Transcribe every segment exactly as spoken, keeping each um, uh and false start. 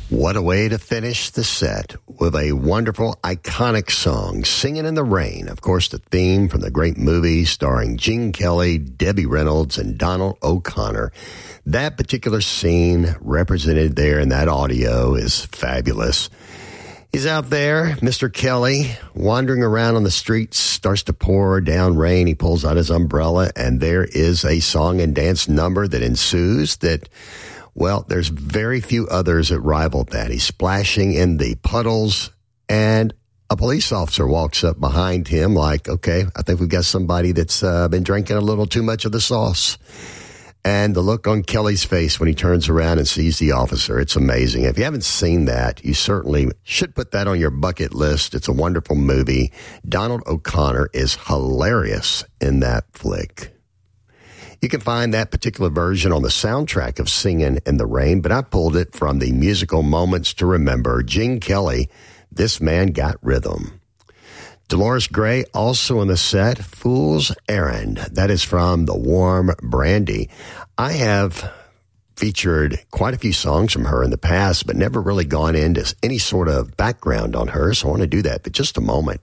What a way to finish the set with a wonderful, iconic song, Singing in the Rain. Of course, the theme from the great movie starring Gene Kelly, Debbie Reynolds, and Donald O'Connor. That particular scene represented there in that audio is fabulous. He's out there, Mister Kelly, wandering around on the streets, starts to pour down rain. He pulls out his umbrella, and there is a song and dance number that ensues that, well, there's very few others that rival that. He's splashing in the puddles, and a police officer walks up behind him like, okay, I think we've got somebody that's uh, been drinking a little too much of the sauce. And the look on Kelly's face when he turns around and sees the officer, it's amazing. If you haven't seen that, you certainly should put that on your bucket list. It's a wonderful movie. Donald O'Connor is hilarious in that flick. You can find that particular version on the soundtrack of Singin' in the Rain, but I pulled it from the musical Moments to Remember. Gene Kelly, This Man Got Rhythm. Dolores Gray, also in the set, Fool's Errand. That is from The Warm Brandy. I have featured quite a few songs from her in the past, but never really gone into any sort of background on her, so I want to do that for just a moment.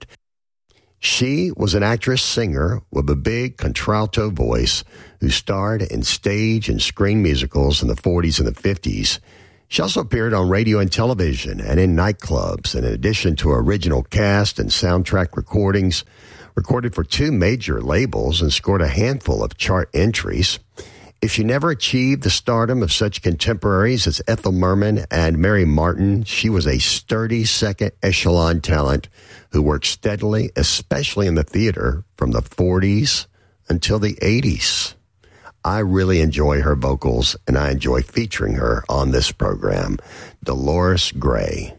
She was an actress-singer with a big contralto voice who starred in stage and screen musicals in the forties and the fifties. She also appeared on radio and television and in nightclubs, and in addition to her original cast and soundtrack recordings, recorded for two major labels and scored a handful of chart entries. If she never achieved the stardom of such contemporaries as Ethel Merman and Mary Martin, she was a sturdy second echelon talent who worked steadily, especially in the theater, from the forties until the eighties. I really enjoy her vocals, and I enjoy featuring her on this program. Dolores Gray.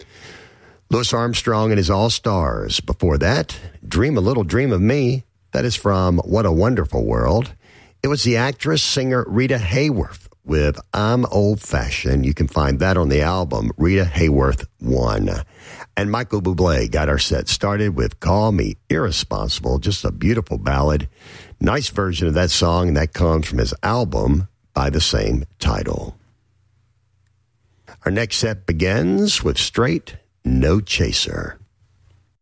Louis Armstrong and his All-Stars. Before that, Dream a Little Dream of Me. That is from What a Wonderful World. It was the actress-singer Rita Hayworth with I'm Old-Fashioned. You can find that on the album Rita Hayworth one. And Michael Bublé got our set started with Call Me Irresponsible, just a beautiful ballad. Nice version of that song, and that comes from his album by the same title. Our next set begins with Straight No Chaser.